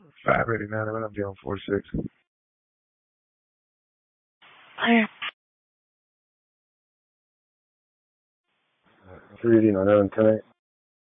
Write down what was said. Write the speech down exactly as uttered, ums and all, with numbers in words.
five eighty-nine, I'm be on four six. Hi. three eighty-nine, ten eight.